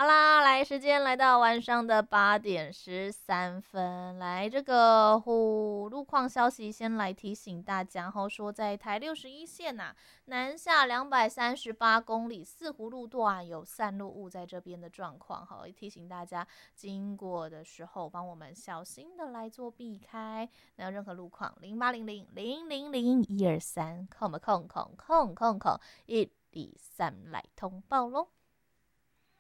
好啦，来时间来到晚上的8点13分，来这个路况消息先来提醒大家吼，说在台61线南下238公里四湖路段有散落物在这边的状况，好，提醒大家经过的时候帮我们小心的来做避开。那有任何路况0800000123，空123来通报咯。